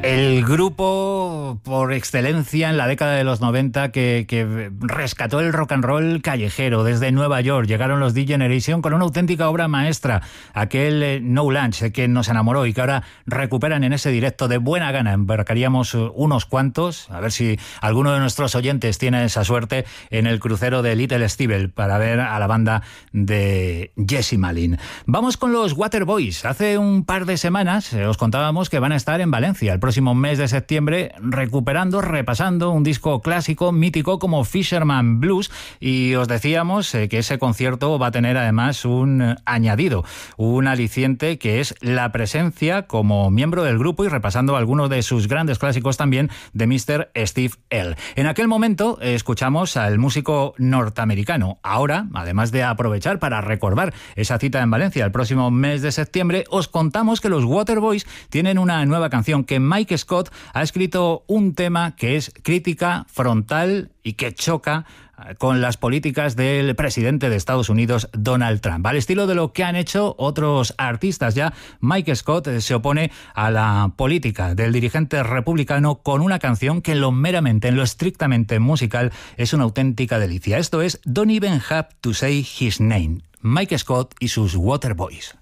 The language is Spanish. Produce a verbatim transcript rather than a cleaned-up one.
El grupo por excelencia en la década de los noventa que, que rescató el rock and roll callejero desde Nueva York. Llegaron los D-Generation con una auténtica obra maestra, aquel eh, No Lunch que nos enamoró y que ahora recuperan en ese directo de buena gana. Embarcaríamos unos cuantos, a ver si alguno de nuestros oyentes tiene esa suerte, en el crucero de Little Stevel para ver a la banda de Jesse Malin. Vamos con los Waterboys. Hace un par de semanas eh, os contábamos que van a estar en Valencia el próximo mes de septiembre, recuperando, repasando un disco clásico, mítico como Fisherman Blues, y os decíamos eh, que ese concierto va a tener además un eh, añadido, un aliciente, que es la presencia como miembro del grupo y repasando algunos de sus grandes clásicos también, de míster Steve Earle. En aquel momento eh, escuchamos al músico norteamericano. Ahora, además de aprovechar para recordar esa cita en Valencia el próximo mes de septiembre, os contamos que los Waterboys tienen una nueva canción, que Mike Scott ha escrito un tema que es crítica frontal y que choca con las políticas del presidente de Estados Unidos, Donald Trump. Al estilo de lo que han hecho otros artistas ya, Mike Scott se opone a la política del dirigente republicano con una canción que en lo meramente, en lo estrictamente musical, es una auténtica delicia. Esto es Don't Even Have to Say His Name. Mike Scott y sus Waterboys.